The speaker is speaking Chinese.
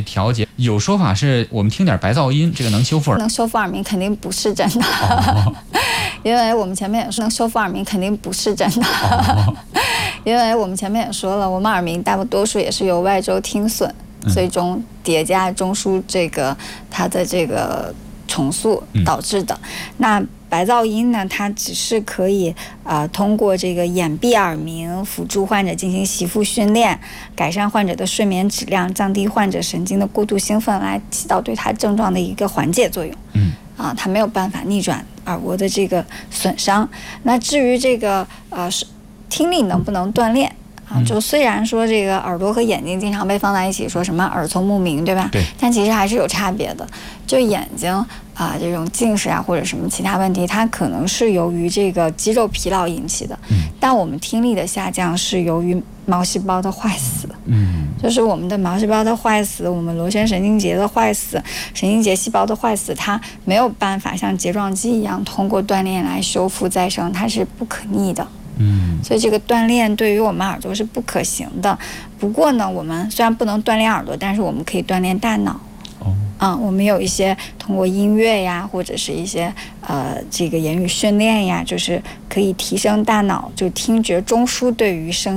调节。有说法是我们听点白噪音，这个能修复耳鸣，肯定不是真的。因为我们前面也说，能修复耳鸣肯定不是真的。因为我们前面也说了，我们耳鸣大多数也是由外周听损最终叠加中枢它的这个重塑导致的。那白噪音呢，它只是可以通过这个掩蔽耳鸣，辅助患者进行习复训练，改善患者的睡眠质量，降低患者神经的过度兴奋，来起到对它症状的一个缓解作用。它没有办法逆转耳蜗的这个损伤。那至于这个听力能不能锻炼就虽然说这个耳朵和眼睛经常被放在一起，说什么耳聪目明，对吧？ 对。 但其实还是有差别的。就眼睛这种近视或者什么其他问题，它可能是由于这个肌肉疲劳引起的。但我们听力的下降是由于毛细胞的坏死。就是我们的毛细胞的坏死，我们螺旋神经节的坏死，神经节细胞的坏死，它没有办法像睫状肌一样通过锻炼来修复再生，它是不可逆的。所以这个锻炼对于我们耳朵是不可行的。不过呢，我们虽然不能锻炼耳朵，但是我们可以锻炼大脑。我们有一些通过音乐呀，或者是一些这个言语训练呀，就是可以提升大脑就听觉中枢对于声